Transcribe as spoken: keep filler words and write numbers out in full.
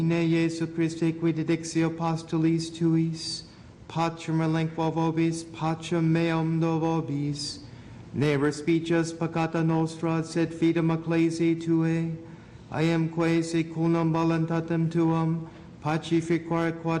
Ne Jesu Christe qui dedixio apostolis tuis, pacem relinqua vobis, pacem meum do vobis, ne respices peccata nostra, sed fidem ecclesiae Tuae, iamque secundum voluntatem Tuam, pacificore quod